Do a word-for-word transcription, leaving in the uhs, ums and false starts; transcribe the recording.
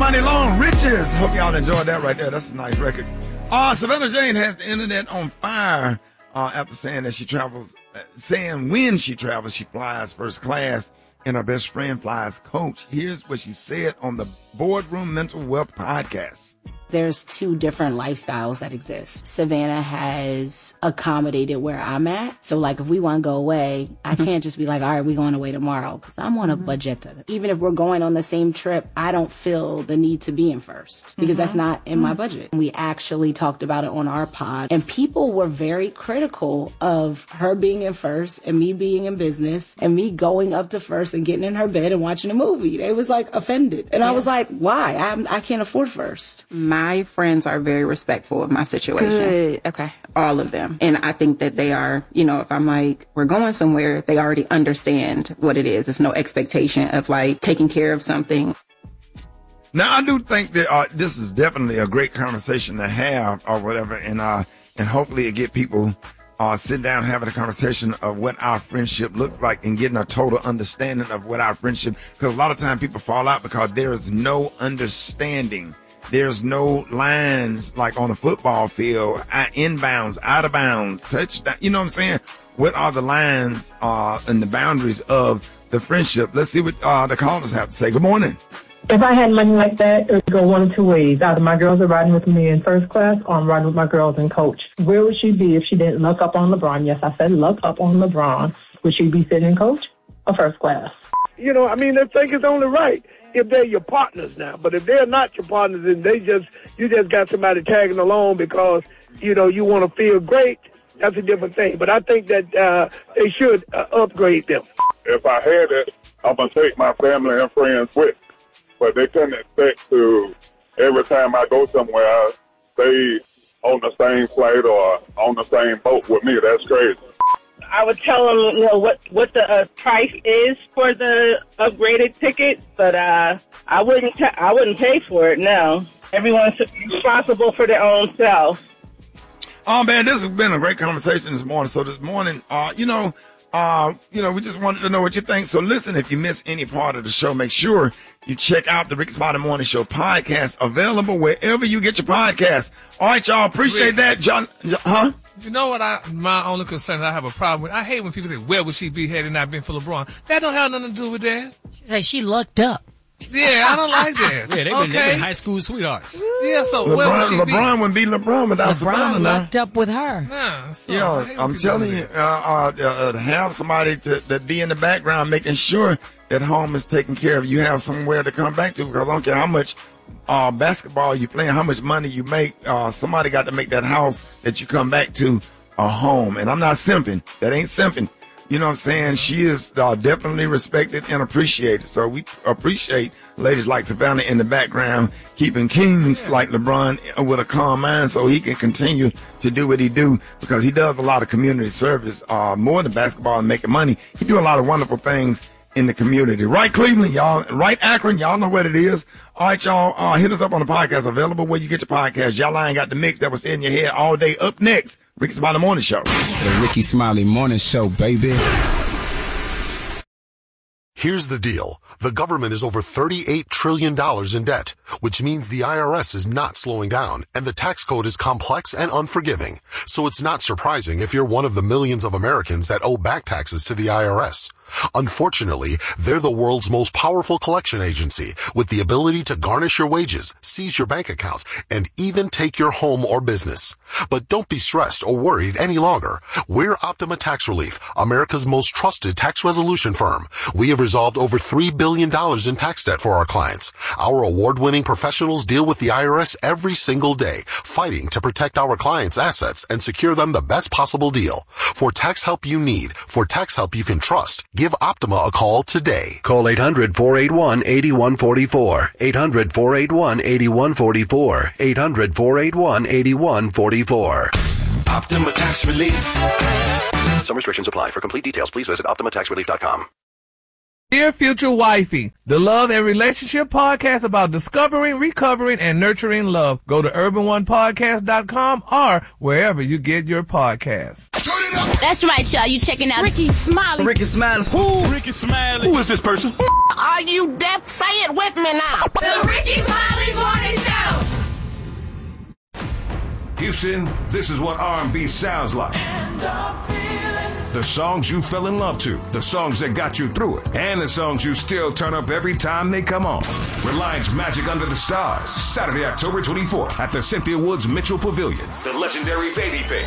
Money, Long Riches. Hope y'all enjoyed that right there. That's a nice record. Uh, Savannah Jane has the internet on fire uh, after saying that she travels, uh, saying when she travels, she flies first class and her best friend flies coach. Here's what she said on the Boardroom Mental Wealth podcast. There's two different lifestyles that exist. Savannah has accommodated where I'm at. So like if we want to go away, I can't just be like, all right, we're going away tomorrow because I'm on a budget. Even if we're going on the same trip, I don't feel the need to be in first because mm-hmm. that's not in mm-hmm. my budget. We actually talked about it on our pod and people were very critical of her being in first and me being in business and me going up to first and getting in her bed and watching a movie. They was like offended. And yeah. I was like, why? I'm, I can't afford first. My My friends are very respectful of my situation. Good. Okay. All of them. And I think that they are, you know, if I'm like, we're going somewhere, they already understand what it is. It's no expectation of like taking care of something. Now, I do think that uh, this is definitely a great conversation to have or whatever. And, uh, and hopefully it get people uh, sitting down having a conversation of what our friendship looks like and getting a total understanding of what our friendship, because a lot of times people fall out because there is no understanding. There's no lines like on a football field, inbounds, out of bounds, touchdown. You know what I'm saying? What are the lines uh, and the boundaries of the friendship? Let's see what uh, the callers have to say. Good morning. If I had money like that, it would go one of two ways. Either my girls are riding with me in first class or I'm riding with my girls in coach. Where would she be if she didn't look up on LeBron? Yes, I said look up on LeBron. Would she be sitting in coach or first class? You know, I mean, I think it's only right if they're your partners now. But if they're not your partners and they just, you just got somebody tagging along because, you know, you want to feel great, that's a different thing. But I think that uh, they should uh, upgrade them. If I had it, I'm going to take my family and friends with. But they couldn't expect to, every time I go somewhere, stay on the same flight or on the same boat with me. That's crazy. I would tell them, you know, what, what the uh, price is for the upgraded ticket, but uh, I wouldn't ta- I wouldn't pay for it, no. Everyone's responsible for their own self. Oh, man, this has been a great conversation this morning. So this morning, uh, you know, uh, you know, we just wanted to know what you think. So listen, if you miss any part of the show, make sure you check out the Ricky Smiley Morning Show podcast, available wherever you get your podcast. All right, y'all, appreciate Rick. that. John, huh? You know what? I my only concern that I have a problem with. I hate when people say, "Where would she be had it not been for LeBron?" That don't have nothing to do with that. She said she lucked up. Yeah, I don't like that. Yeah, they've been, okay. been high school sweethearts. Yeah, so LeBron, where would she LeBron be? LeBron wouldn't be LeBron without LeBron Savannah now. lucked up with her. Nah, so yeah, I'm telling you, uh, uh, uh, to have somebody to, to be in the background making sure that home is taken care of. You have somewhere to come back to, because I don't care how much uh, basketball you play, how much money you make. Uh, somebody got to make that house that you come back to a home. And I'm not simping. That ain't simping. You know what I'm saying? She is uh, definitely respected and appreciated. So we appreciate ladies like Savannah in the background, keeping kings yeah. like LeBron with a calm mind so he can continue to do what he do, because he does a lot of community service, uh, more than basketball and making money. He do a lot of wonderful things in the community. Right, Cleveland, y'all. Right, Akron, y'all know what it is. All right, y'all, uh, hit us up on the podcast, available where you get your podcast. Y'all ain't got the mix that was in your head all day. Up next, Ricky Smiley Morning Show. The Ricky Smiley Morning Show, baby. Here's the deal. The government is over thirty-eight trillion dollars in debt, which means the I R S is not slowing down, and the tax code is complex and unforgiving. So it's not surprising if you're one of the millions of Americans that owe back taxes to the I R S. Unfortunately, they're the world's most powerful collection agency, with the ability to garnish your wages, seize your bank account, and even take your home or business. But don't be stressed or worried any longer. We're Optima Tax Relief, America's most trusted tax resolution firm. We have resolved over three billion dollars in tax debt for our clients. Our award-winning professionals deal with the I R S every single day, fighting to protect our clients' assets and secure them the best possible deal. For tax help you need, for tax help you can trust, give Optima a call today. Call eight hundred, four eight one, eight one four four. eight hundred, four eight one, eight one four four. eight hundred, four eight one, eight one four four. Optima Tax Relief. Some restrictions apply. For complete details, please visit optima tax relief dot com. Dear Future Wifey, the Love and Relationship Podcast about discovering, recovering, and nurturing love. Go to urban one podcast dot com or wherever you get your podcasts. That's right, y'all. You checking out Ricky Smiley. Ricky Smiley. Who? Ricky Smiley. Who is this person? Are you deaf? Say it with me now. The Ricky Smiley Houston, this is what R and B sounds like. The songs you fell in love to, the songs that got you through it, and the songs you still turn up every time they come on. Reliance Magic Under the Stars, Saturday, October twenty-fourth at the Cynthia Woods Mitchell Pavilion. The legendary Babyface,